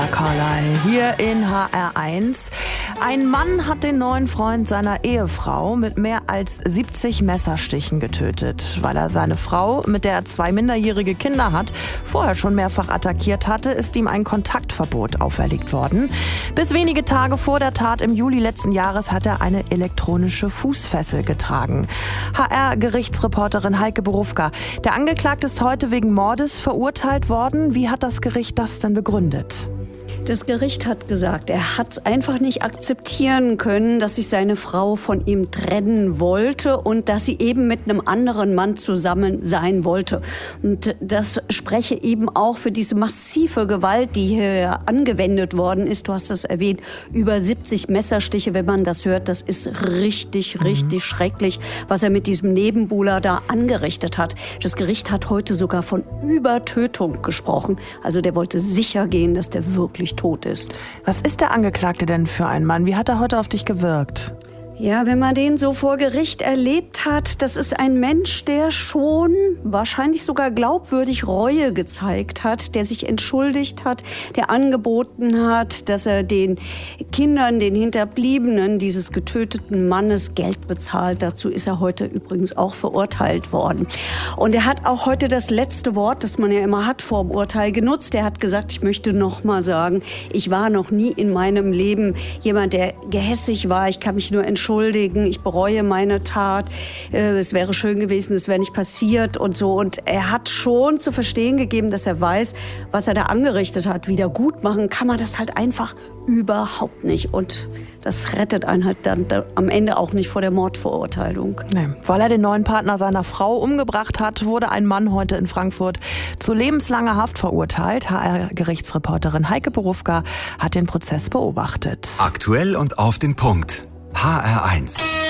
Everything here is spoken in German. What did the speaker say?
Carlyle hier in HR1. Ein Mann hat den neuen Freund seiner Ehefrau mit mehr als 70 Messerstichen getötet. Weil er seine Frau, mit der er 2 minderjährige Kinder hat, vorher schon mehrfach attackiert hatte, ist ihm ein Kontaktverbot auferlegt worden. Bis wenige Tage vor der Tat im Juli letzten Jahres hat er eine elektronische Fußfessel getragen. HR-Gerichtsreporterin Heike Borufka. Der Angeklagte ist heute wegen Mordes verurteilt worden. Wie hat das Gericht das denn begründet? Das Gericht hat gesagt, er hat es einfach nicht akzeptieren können, dass sich seine Frau von ihm trennen wollte und dass sie eben mit einem anderen Mann zusammen sein wollte. Und das spreche eben auch für diese massive Gewalt, die hier angewendet worden ist. Du hast das erwähnt, über 70 Messerstiche, wenn man das hört. Das ist richtig schrecklich, was er mit diesem Nebenbuhler da angerichtet hat. Das Gericht hat heute sogar von Übertötung gesprochen. Also der wollte sicher gehen, dass der wirklich tot ist. Was ist der Angeklagte denn für ein Mann? Wie hat er heute auf dich gewirkt? Ja, wenn man den so vor Gericht erlebt hat, das ist ein Mensch, der schon wahrscheinlich sogar glaubwürdig Reue gezeigt hat, der sich entschuldigt hat, der angeboten hat, dass er den Kindern, den Hinterbliebenen dieses getöteten Mannes Geld bezahlt. Dazu ist er heute übrigens auch verurteilt worden. Und er hat auch heute das letzte Wort, das man ja immer hat vor dem Urteil, genutzt. Er hat gesagt, ich möchte noch mal sagen, ich war noch nie in meinem Leben jemand, der gehässig war. Ich kann mich nur entschuldigen. Ich bereue meine Tat. Es wäre schön gewesen, es wäre nicht passiert und so. Und er hat schon zu verstehen gegeben, dass er weiß, was er da angerichtet hat. Wieder gut machen kann man das halt einfach überhaupt nicht. Und das rettet einen halt dann am Ende auch nicht vor der Mordverurteilung. Nee. Weil er den neuen Partner seiner Frau umgebracht hat, wurde ein Mann heute in Frankfurt zu lebenslanger Haft verurteilt. HR-Gerichtsreporterin Heike Borufka hat den Prozess beobachtet. Aktuell und auf den Punkt. HR1.